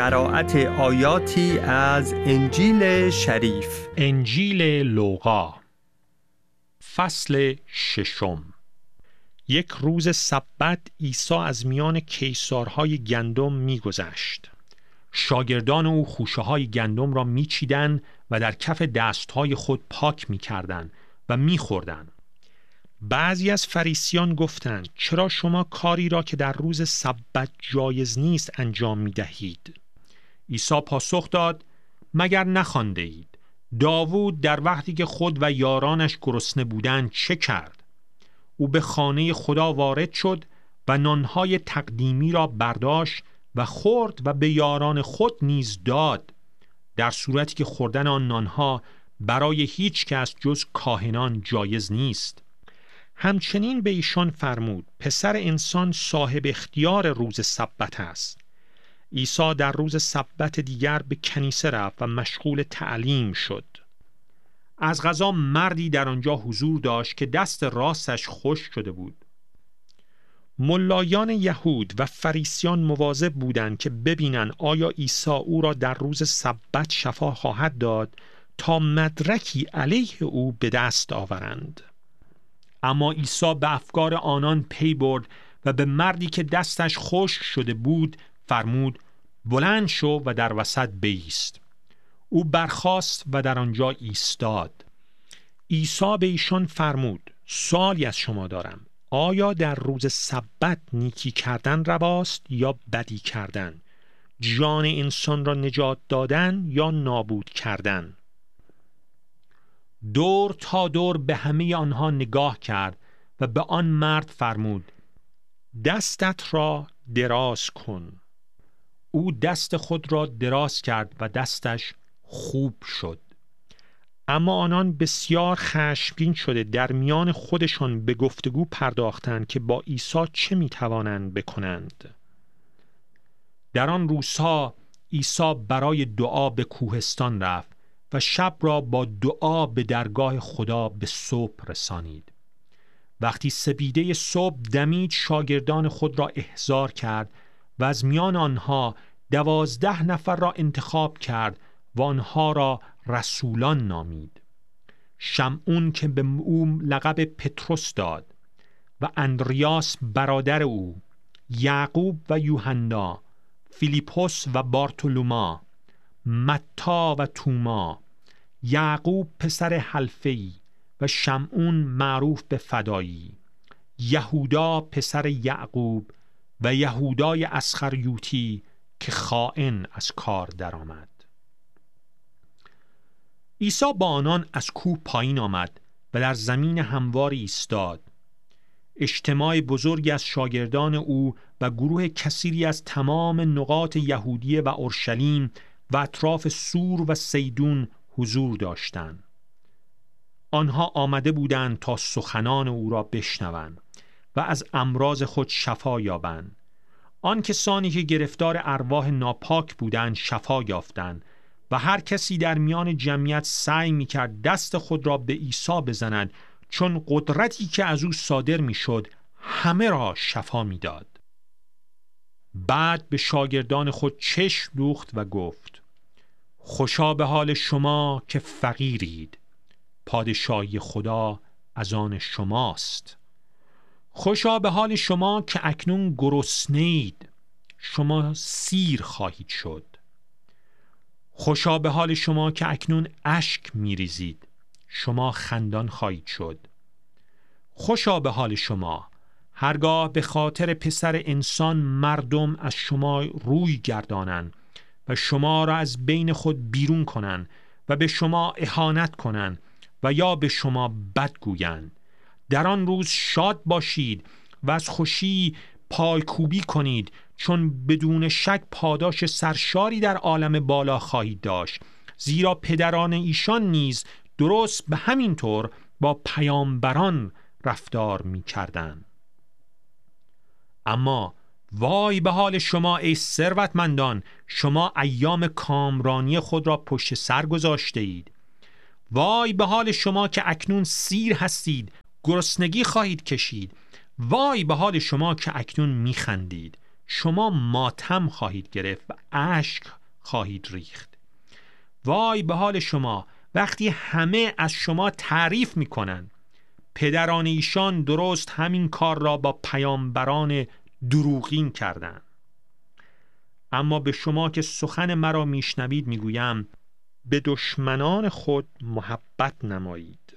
قرائت آیاتی از انجیل شریف. انجیل لوقا فصل 6. یک روز سبت عیسی از میان کیسارهای گندم می‌گذشت. شاگردان او خوشه‌های گندم را می‌چیدند و در کف دست‌های خود پاک می‌کردند و می‌خوردند. بعضی از فریسیان گفتند: چرا شما کاری را که در روز سبت جایز نیست انجام می‌دهید؟ عیسی پاسخ داد: مگر نخوانده اید داوود در وقتی که خود و یارانش گرسنه بودند چه کرد؟ او به خانه خدا وارد شد و نانهای تقدیمی را برداشت و خورد و به یاران خود نیز داد، در صورتی که خوردن آن نانها برای هیچ کس جز کاهنان جایز نیست. همچنین به ایشان فرمود: پسر انسان صاحب اختیار روز سبت است. عیسی در روز سبت دیگر به کنیسه رفت و مشغول تعلیم شد. از قضا مردی در آنجا حضور داشت که دست راستش خشک شده بود. ملایان یهود و فریسیان مواظب بودند که ببینند آیا عیسی او را در روز سبت شفا خواهد داد تا مدرکی علیه او به دست آورند. اما عیسی به افکار آنان پی برد و به مردی که دستش خشک شده بود فرمود: بلند شو و در وسط بایست. او برخاست و در آنجا ایستاد. عیسی به ایشان فرمود: سوالی از شما دارم، آیا در روز سبت نیکی کردن رواست یا بدی کردن؟ جان انسان را نجات دادن یا نابود کردن؟ دور تا دور به همه آنها نگاه کرد و به آن مرد فرمود: دستت را دراز کن. او دست خود را دراز کرد و دستش خوب شد. اما آنان بسیار خشمگین شده در میان خودشان به گفتگو پرداختند که با عیسی چه میتوانند بکنند. در آن روزها عیسی برای دعا به کوهستان رفت و شب را با دعا به درگاه خدا به صبح رسانید. وقتی سپیده صبح دمید شاگردان خود را احضار کرد و از میان آنها 12 نفر را انتخاب کرد و آنها را رسولان نامید: شمعون که به او لقب پتروس داد و اندریاس برادر او، یعقوب و یوحنا، فیلیپوس و بارتولوما، متی و توما، یعقوب پسر حلفی و شمعون معروف به فدایی، یهودا پسر یعقوب و یهودای اسخریوطی که خائن از کار درآمد. عیسی با آنان از کوه پایین آمد و در زمین همواری ایستاد. اجتماع بزرگی از شاگردان او و گروه کثیری از تمام نقاط یهودیه و اورشلیم و اطراف سور و سیدون حضور داشتند. آنها آمده بودند تا سخنان او را بشنوند و از امراض خود شفا یابند. آن کسانی که گرفتار ارواح ناپاک بودند شفا یافتند و هر کسی در میان جمعیت سعی می‌کرد دست خود را به عیسی بزند، چون قدرتی که از او صادر می‌شد همه را شفا می‌داد. بعد به شاگردان خود چشم دوخت و گفت: خوشا به حال شما که فقیرید، پادشاهی خدا از آن شماست. خوشا به حال شما که اکنون گرسنه‌اید، شما سیر خواهید شد. خوشا به حال شما که اکنون اشک می‌ریزید، شما خندان خواهید شد. خوشا به حال شما هرگاه به خاطر پسر انسان مردم از شما روی گردانند و شما را از بین خود بیرون کنند و به شما اهانت کنند و یا به شما بد گویند. در آن روز شاد باشید و از خوشی پایکوبی کنید، چون بدون شک پاداش سرشاری در عالم بالا خواهید داشت، زیرا پدران ایشان نیز درست به همین طور با پیامبران رفتار می کردند. اما وای به حال شما ای ثروتمندان، شما ایام کامرانی خود را پشت سر گذاشته اید. وای به حال شما که اکنون سیر هستید، گرسنگی خواهید کشید. وای به حال شما که اکنون میخندید، شما ماتم خواهید گرفت و اشک خواهید ریخت. وای به حال شما وقتی همه از شما تعریف میکنن. پدران ایشان درست همین کار را با پیامبران دروغین کردند. اما به شما که سخن مرا میشنوید میگویم به دشمنان خود محبت نمایید.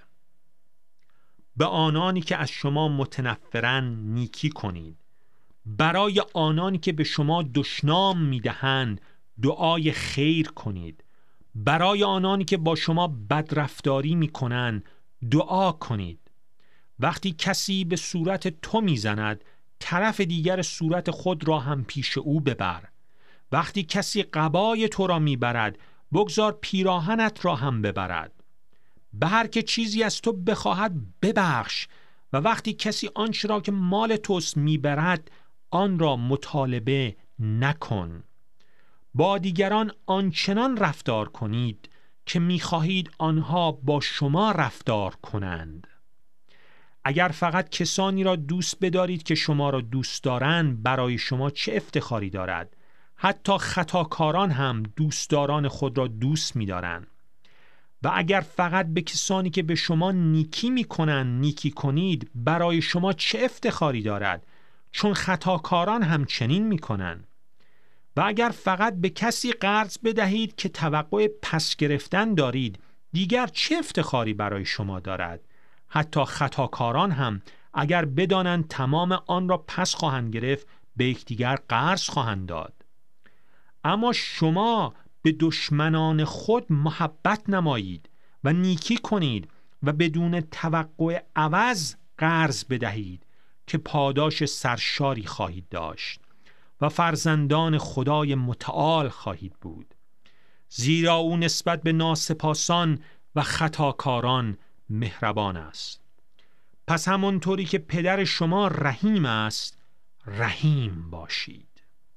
به آنانی که از شما متنفرن نیکی کنید. برای آنانی که به شما دشنام میدهند دعای خیر کنید. برای آنانی که با شما بدرفتاری میکنند دعا کنید. وقتی کسی به صورت تو میزند طرف دیگر صورت خود را هم پیش او ببر. وقتی کسی قبای تو را میبرد بگذار پیراهنت را هم ببرد. به هر که چیزی از تو بخواهد ببخش و وقتی کسی آنچه را که مال توست میبرد آن را مطالبه نکن. با دیگران آنچنان رفتار کنید که میخواهید آنها با شما رفتار کنند. اگر فقط کسانی را دوست بدارید که شما را دوست دارند برای شما چه افتخاری دارد؟ حتی خطاکاران هم دوستداران خود را دوست می‌دارند. و اگر فقط به کسانی که به شما نیکی می‌کنند نیکی کنید برای شما چه افتخاری دارد؟ چون خطاکاران هم چنین می‌کنند. و اگر فقط به کسی قرض بدهید که توقع پس گرفتن دارید دیگر چه افتخاری برای شما دارد؟ حتی خطاکاران هم اگر بدانند تمام آن را پس خواهند گرفت به یکدیگر قرض خواهند داد. اما شما به دشمنان خود محبت نمایید و نیکی کنید و بدون توقع عوض قرض بدهید که پاداش سرشاری خواهید داشت و فرزندان خدای متعال خواهید بود. زیرا او نسبت به ناسپاسان و خطاکاران مهربان است. پس همونطوری که پدر شما رحیم است رحیم باشید.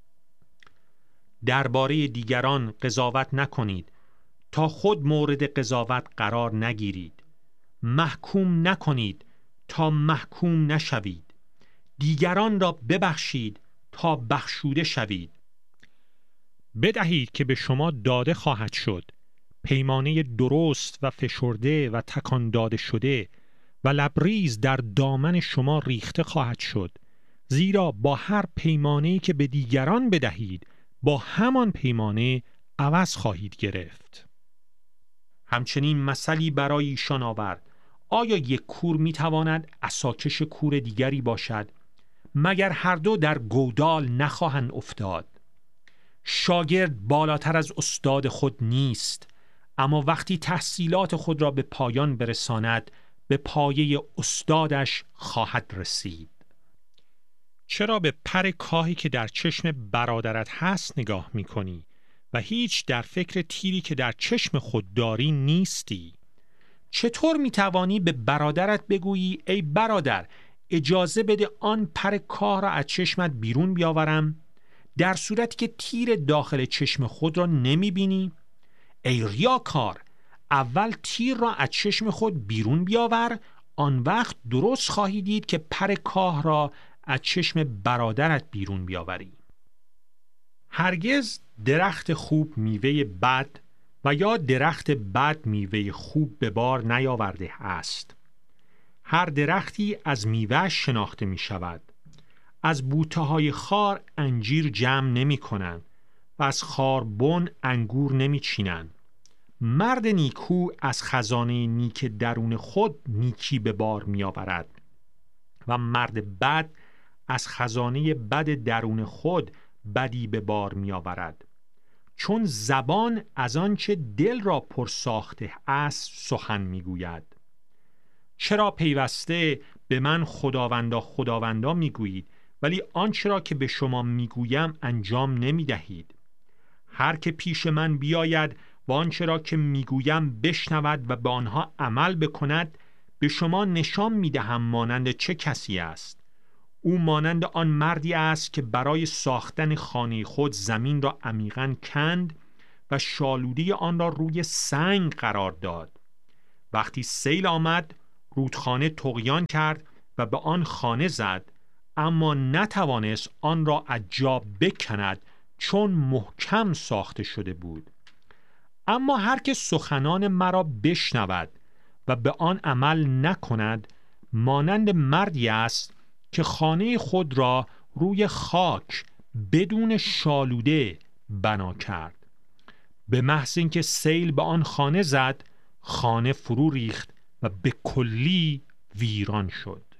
درباره دیگران قضاوت نکنید تا خود مورد قضاوت قرار نگیرید. محکوم نکنید تا محکوم نشوید. دیگران را ببخشید تا بخشوده شوید. بدهید که به شما داده خواهد شد. پیمانه درست و فشرده و تکان داده شده و لبریز در دامن شما ریخته خواهد شد. زیرا با هر پیمانه‌ای که به دیگران بدهید با همان پیمانه عوض خواهید گرفت. همچنین مثلی برای ایشان آورد. آیا یک کور میتواند عصاکش کور دیگری باشد؟ مگر هر دو در گودال نخواهند افتاد؟ شاگرد بالاتر از استاد خود نیست، اما وقتی تحصیلات خود را به پایان برساند به پایه استادش خواهد رسید. چرا به پر کاهی که در چشم برادرت هست نگاه می‌کنی و هیچ در فکر تیری که در چشم خود داری نیستی؟ چطور می‌توانی به برادرت بگویی ای برادر اجازه بده آن پر کاه را از چشمت بیرون بیاورم، در صورتی که تیر داخل چشم خود را نمی‌بینی؟ ای ریاکار، اول تیر را از چشم خود بیرون بیاور، آن وقت درست خواهی دید که پر کاه را از چشم برادرت بیرون بیاوری. هرگز درخت خوب میوه بد و یا درخت بد میوه خوب به بار نیاورده است. هر درختی از میوه شناخته می شود. از بوته های خار انجیر جمع نمی کنند و از خاربن انگور نمی چینند. مرد نیکو از خزانه نیک درون خود نیکی به بار می آورد و مرد بد از خزانه بد درون خود بدی به بار می آورد. چون زبان از آنچه دل را پر ساخته است سخن می گوید. چرا پیوسته به من خداوندا خداوندا می گویید ولی آنچه را که به شما می گویم انجام نمی دهید؟ هر که پیش من بیاید و آنچه را که می گویم بشنود و به آنها عمل بکند به شما نشان می دهم مانند چه کسی است. او مانند آن مردی است که برای ساختن خانه خود زمین را عمیقاً کند و شالوده آن را روی سنگ قرار داد. وقتی سیل آمد رودخانه طغیان کرد و به آن خانه زد، اما نتوانست آن را از جا بکند چون محکم ساخته شده بود. اما هر که سخنان مرا بشنود و به آن عمل نکند مانند مردی است که خانه خود را روی خاک بدون شالوده بنا کرد. به محض اینکه سیل به آن خانه زد، خانه فرو ریخت و به کلی ویران شد.